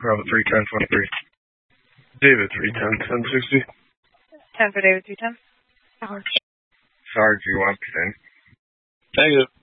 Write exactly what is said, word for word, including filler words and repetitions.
Bravo three ten twenty-three. David three ten ten sixty. ten for David three ten. Sorry, do you want to? Negative.